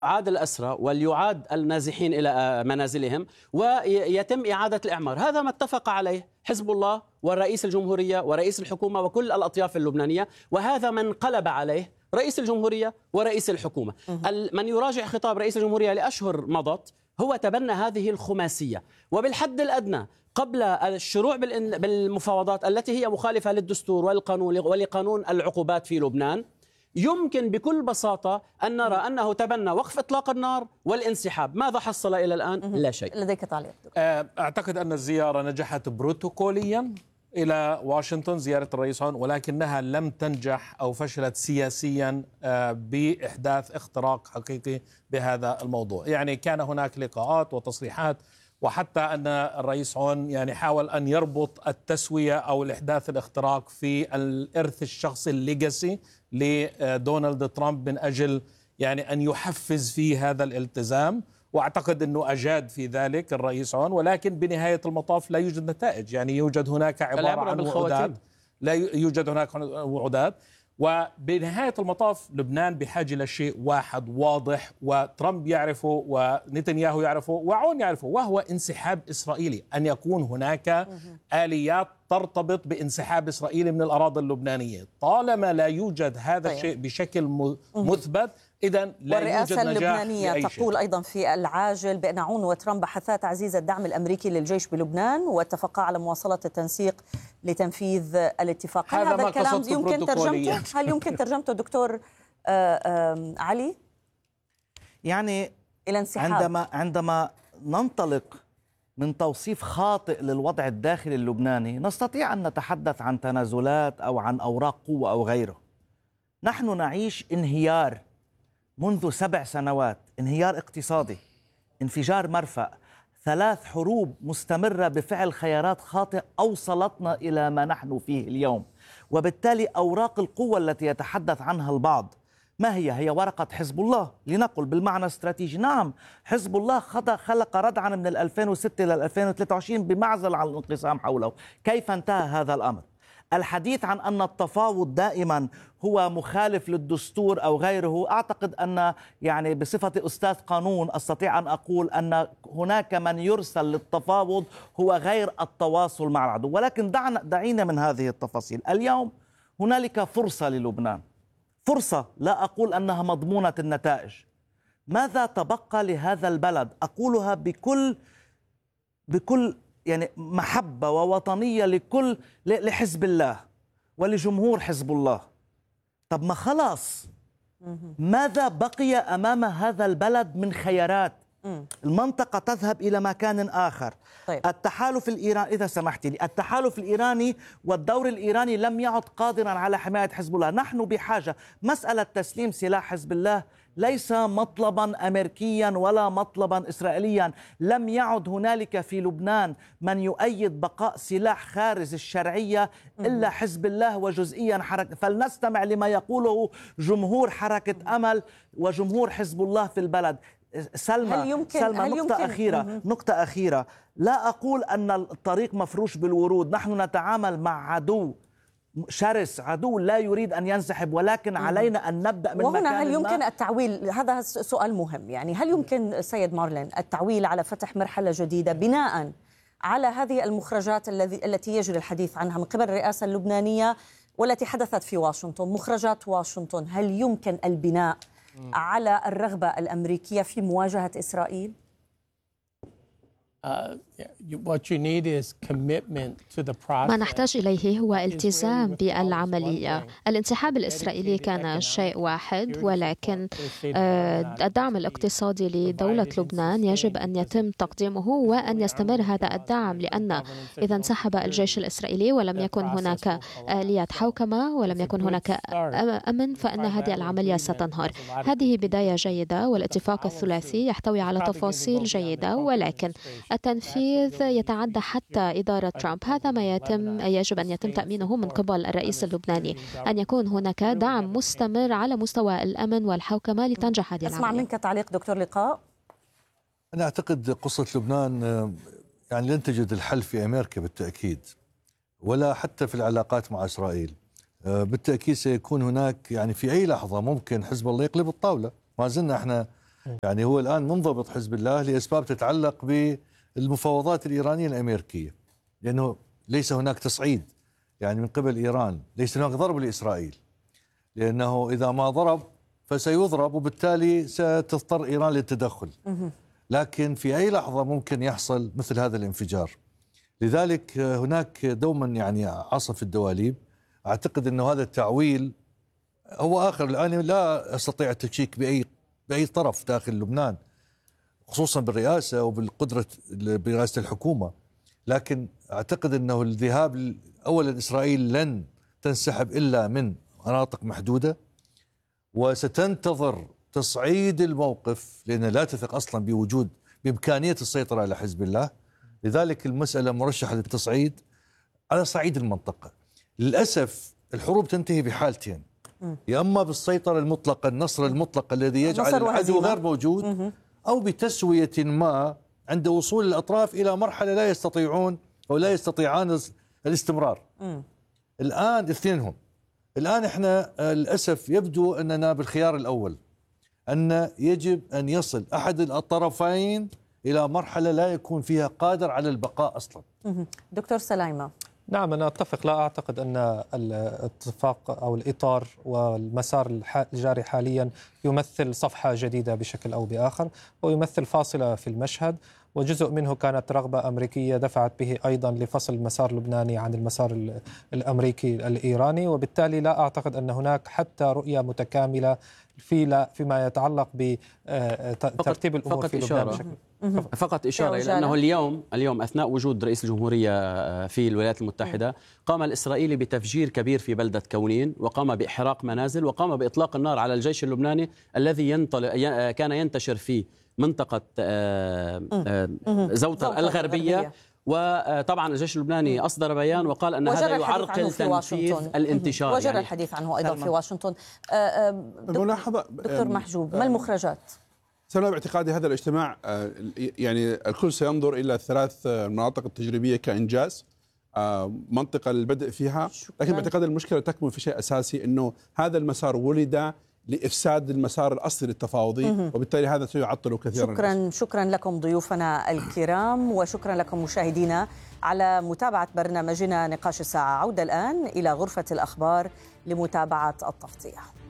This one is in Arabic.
عاد الأسرى وليعاد النازحين إلى منازلهم ويتم إعادة الإعمار. هذا ما اتفق عليه حزب الله ورئيس الجمهورية ورئيس الحكومة وكل الأطياف اللبنانية، وهذا من انقلب عليه رئيس الجمهورية ورئيس الحكومة. من يراجع خطاب رئيس الجمهورية لأشهر مضت هو تبنى هذه الخماسية، وبالحد الأدنى قبل الشروع بالمفاوضات التي هي مخالفة للدستور والقانون ولقانون العقوبات في لبنان، يمكن بكل بساطة أن نرى أنه تبنى وقف إطلاق النار والانسحاب. ماذا حصل إلى الآن؟ لا شيء. لديك تعليق؟ أعتقد أن الزيارة نجحت بروتوكوليا إلى واشنطن، زيارة الرئيس هون، ولكنها لم تنجح أو فشلت سياسيا بإحداث اختراق حقيقي بهذا الموضوع. يعني كان هناك لقاءات وتصريحات، وحتى أن الرئيس هون يعني حاول أن يربط التسوية أو الإحداث الاختراق في الإرث الشخصي الليجاسي لدونالد ترامب من أجل يعني أن يحفز فيه هذا الالتزام، واعتقد انه اجاد في ذلك الرئيس هون، ولكن بنهايه المطاف لا يوجد نتائج. يعني يوجد هناك عباره عن وعودات، لا يوجد هناك وعودات، وبنهايه المطاف لبنان بحاجه لشيء واحد واضح، وترامب يعرفه ونتنياهو يعرفه وعون يعرفه، وهو انسحاب اسرائيلي، ان يكون هناك اليات ترتبط بانسحاب اسرائيلي من الاراضي اللبنانيه. طالما لا يوجد هذا الشيء بشكل مثبت، إذن لا والرئاسة يوجد نجاح اللبنانية تقول أيضا في العاجل بأن عون وترامب بحثا تعزيز الدعم الأمريكي للجيش بلبنان، واتفقا على مواصلة التنسيق لتنفيذ الاتفاق. هذا الكلام يمكن ترجمته؟ هل يمكن ترجمته دكتور علي؟ يعني إلى انسحاب. عندما ننطلق من توصيف خاطئ للوضع الداخلي اللبناني، نستطيع أن نتحدث عن تنازلات أو عن أوراق قوة أو غيره. نحن نعيش انهيار منذ 7 سنوات، انهيار اقتصادي، انفجار مرفأ، 3 حروب مستمرة بفعل خيارات خاطئة أوصلتنا إلى ما نحن فيه اليوم. وبالتالي أوراق القوة التي يتحدث عنها البعض ما هي ورقة حزب الله، لنقل بالمعنى الاستراتيجي. نعم، حزب الله خلق ردعا من 2006 إلى 2023 بمعزل عن الانقسام حوله. كيف انتهى هذا الأمر؟ الحديث عن أن التفاوض دائما هو مخالف للدستور أو غيره، أعتقد أن يعني بصفة أستاذ قانون أستطيع أن أقول أن هناك من يرسل للتفاوض هو غير التواصل مع العدو. ولكن دعينا من هذه التفاصيل. اليوم هنالك فرصة للبنان، فرصة لا أقول أنها مضمونة النتائج. ماذا تبقى لهذا البلد؟ أقولها بكل يعني محبة ووطنية لحزب الله ولجمهور حزب الله. طب ما خلاص، ماذا بقي أمام هذا البلد من خيارات؟ المنطقة تذهب إلى مكان آخر. طيب. التحالف الإيراني، إذا سمحت لي، التحالف الإيراني والدور الإيراني لم يعد قادرا على حماية حزب الله. نحن بحاجة، مسألة تسليم سلاح حزب الله ليس مطلبا أمريكيا ولا مطلبا إسرائيليا. لم يعد هنالك في لبنان من يؤيد بقاء سلاح خارج الشرعية إلا حزب الله وجزئيا حركة. فلنستمع لما يقوله جمهور حركة أمل وجمهور حزب الله في البلد. سلمى نقطة أخيرة. لا أقول أن الطريق مفروش بالورود. نحن نتعامل مع عدو شرس، عدو لا يريد أن ينسحب، ولكن علينا أن نبدأ من مكان. وهنا هل يمكن التعويل؟ هذا سؤال مهم. يعني هل يمكن سيد مارلين التعويل على فتح مرحلة جديدة بناء على هذه المخرجات التي يجري الحديث عنها من قبل الرئاسة اللبنانية والتي حدثت في واشنطن، مخرجات واشنطن؟ هل يمكن البناء على الرغبة الأمريكية في مواجهة إسرائيل؟ ما نحتاج إليه هو التزام بالعملية. الانسحاب الإسرائيلي كان شيء واحد، ولكن الدعم الاقتصادي لدولة لبنان يجب أن يتم تقديمه وأن يستمر هذا الدعم، لأن إذا انسحب الجيش الإسرائيلي ولم يكن هناك آلية حوكمة ولم يكن هناك أمن، فإن هذه العملية ستنهار. هذه بداية جيدة، والاتفاق الثلاثي يحتوي على تفاصيل جيدة، ولكن التنفيذ يتعدى حتى إدارة ترامب. هذا ما يجب أن يتم تأمينه من قبل الرئيس اللبناني، أن يكون هناك دعم مستمر على مستوى الأمن والحوكمة لتنجح هذه العملية. أسمع منك تعليق دكتور لقاء. أنا أعتقد قصة لبنان يعني لن تجد الحل في أمريكا بالتأكيد، ولا حتى في العلاقات مع إسرائيل. بالتأكيد سيكون هناك يعني في أي لحظة ممكن حزب الله يقلب الطاولة. ما زلنا احنا يعني هو الآن منضبط حزب الله لأسباب تتعلق بالمفاوضات الإيرانية الأمريكية، لأنه ليس هناك تصعيد يعني من قبل إيران، ليس هناك ضرب لإسرائيل، لأنه إذا ما ضرب فسيضرب وبالتالي ستضطر إيران للتدخل. لكن في أي لحظة ممكن يحصل مثل هذا الانفجار. لذلك هناك دوما يعني عصف الدواليب. أعتقد أنه هذا التعويل هو آخر الآن. لا أستطيع التشكيك بأي طرف داخل لبنان، خصوصا بالرئاسة وبالقدرة برئاسة الحكومة، لكن أعتقد أنه الذهاب أولا إسرائيل لن تنسحب إلا من مناطق محدودة، وستنتظر تصعيد الموقف لأنها لا تثق أصلا بإمكانية السيطرة على حزب الله. لذلك المسألة مرشحة للتصعيد على صعيد المنطقة. للأسف الحروب تنتهي بحالتين، يا أما بالسيطرة المطلقة، النصر المطلق الذي يجعل العدو غير موجود، أو بتسوية ما عند وصول الأطراف إلى مرحلة لا يستطيعون أو لا يستطيعان الاستمرار. الآن اثنينهم. الآن احنا للأسف يبدو أننا بالخيار الأول، أن يجب أن يصل أحد الطرفين إلى مرحلة لا يكون فيها قادر على البقاء أصلا. دكتور سلايمة. نعم، أنا أتفق. لا أعتقد أن الاتفاق أو الإطار والمسار الجاري حاليا يمثل صفحة جديدة بشكل أو بآخر، ويمثل فاصلة في المشهد، وجزء منه كانت رغبة أمريكية دفعت به أيضا لفصل المسار اللبناني عن المسار الأمريكي الإيراني، وبالتالي لا أعتقد أن هناك حتى رؤية متكاملة فيما يتعلق بترتيب الأمور في لبنان بشكل. فقط إشارة إلى أنه اليوم أثناء وجود رئيس الجمهورية في الولايات المتحدة قام الإسرائيلي بتفجير كبير في بلدة كونين، وقام بإحراق منازل، وقام بإطلاق النار على الجيش اللبناني الذي كان ينتشر في منطقة زوطر الغربية. وطبعا الجيش اللبناني أصدر بيان وقال أن هذا يعرقل تنفيذ الانتشار، وجرى الحديث عنه أيضا في واشنطن. دكتور محجوب، ما المخرجات؟ سنة باعتقادي هذا الاجتماع يعني الكل سينظر إلى الثلاث مناطق التجريبية كإنجاز منطقة البدء فيها، لكن باعتقاد المشكلة تكمن في شيء أساسي، أنه هذا المسار ولد لإفساد المسار الأصلي للتفاوضي، وبالتالي هذا سيعطل كثيرا. شكرا لكم ضيوفنا الكرام، وشكرا لكم مشاهدينا على متابعة برنامجنا نقاش الساعة. عودة الآن إلى غرفة الأخبار لمتابعة التغطية.